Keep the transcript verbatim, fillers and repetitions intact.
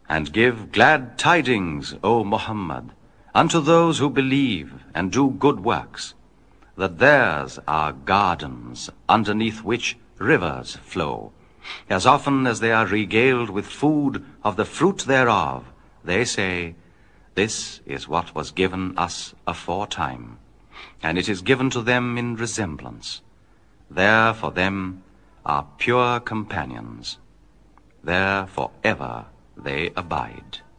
And give glad tidings, O Muhammad, unto those who believe and do good works, that theirs are gardens underneath which rivers flow. As often as they are regaled with food of the fruit thereof, they say, This is what was given us aforetime, and it is given to them in resemblance. There for them are pure companions. There for ever they abide.